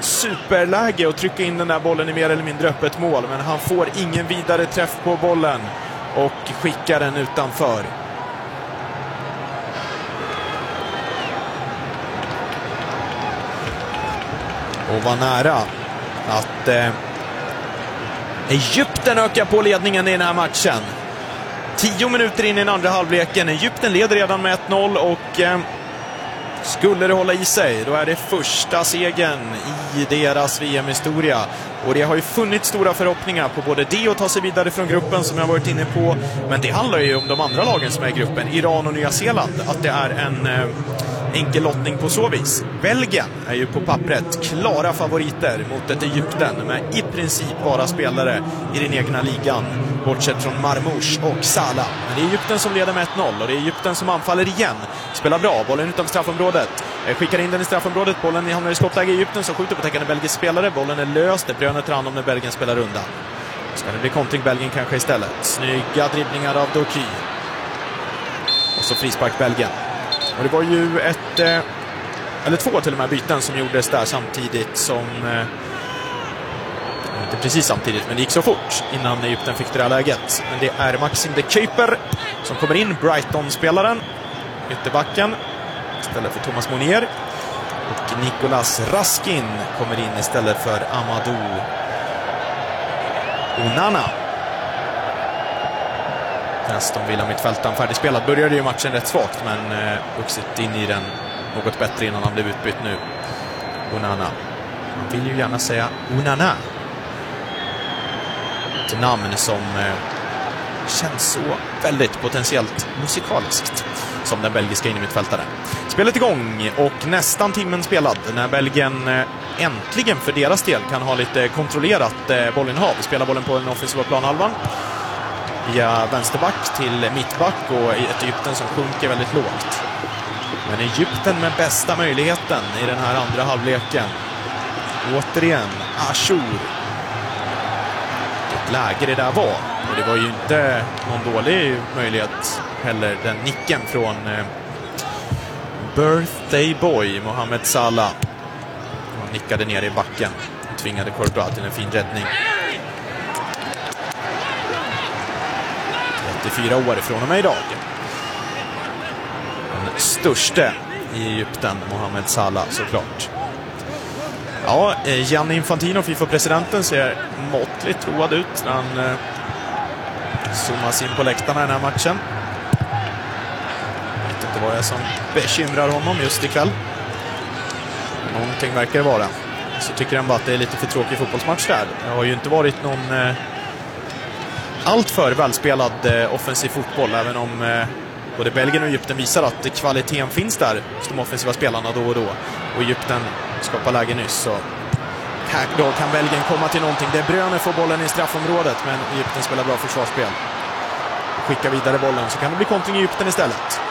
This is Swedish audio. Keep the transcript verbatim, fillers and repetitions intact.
superläge att trycka in den där bollen i mer eller mindre öppet mål, men han får ingen vidare träff på bollen och skickar den utanför. Och var nära att eh, Egypten ökar på ledningen i den här matchen. Tio minuter in i den andra halvleken. Egypten leder redan med ett noll och eh, skulle det hålla i sig, då är det första segern i deras V M-historia. Och det har ju funnits stora förhoppningar på både det och ta sig vidare från gruppen som jag varit inne på. Men det handlar ju om de andra lagen som är i gruppen, Iran och Nya Zeeland, att det är en eh, enkel lottning på så vis. Belgien är ju på pappret klara favoriter mot ett Egypten med i princip bara spelare i den egna ligan, bortsett från Marmouche och Salah. Men det är Egypten som leder med ett noll och det är Egypten som anfaller igen. Spelar bra, bollen utanför straffområdet. Skickar in den i straffområdet, bollen hamnar i skottläge i Egypten som skjuter på täckande belgisk spelare. Bollen är löst, det brönet tar hand om när Belgien spelar undan. Ska det bli kontring Belgien kanske istället. Snygga dribblingar av Doki. Och så frispark Belgien. Och det var ju ett, eh, eller två till och med byten som gjordes där samtidigt som, eh, inte precis samtidigt, men det gick så fort innan Egypten fick det här läget. Men det är Maxim de Kuiper som kommer in, Brighton-spelaren, ytterbacken, istället för Thomas Monier. Och Nicolas Raskin kommer in istället för Amadou Onana. Aston Villa mittfältaren färdigspelad. Började ju matchen rätt svagt, men eh, vuxit in i den något bättre innan han blev utbytt nu. Onana. Man vill ju gärna säga Onana. Ett namn som eh, känns så väldigt potentiellt musikaliskt som den belgiska innermittfältaren. Spelet igång och nästan timmen spelad när Belgien eh, äntligen för deras del kan ha lite kontrollerat eh, bollinnehav. Spelar bollen på den offensiva planhalvan via vänsterback till mittback och ett Egypten som sjunker väldigt lågt. Men Egypten med bästa möjligheten i den här andra halvleken. Återigen, Achour. Ett läge det där var. Och det var ju inte någon dålig möjlighet heller. Den nicken från eh, birthday boy Mohamed Salah. Han nickade ner i backen och tvingade Courtois till en fin räddning. trettiofyra år från och med idag. Den största i Egypten, Mohamed Salah, såklart. Ja, Gianni Infantino, FIFA-presidenten, ser måttligt road ut när han eh, zoomas in på läktarna i den här matchen. Jag vet inte vad det är som bekymrar honom just ikväll. Någonting verkar det vara. Så tycker han bara att det är lite för tråkig fotbollsmatch där. Det har ju inte varit någon eh, allt för välspelad eh, offensiv fotboll, även om eh, både Belgien och Egypten visar att kvaliteten finns där hos de offensiva spelarna då och då. Och Egypten skapar läge nyss, så här då kan Belgien komma till någonting. Det är Bröne får bollen i straffområdet, men Egypten spelar bra försvarsspel. Skickar vidare bollen, så kan det bli kontring i Egypten istället.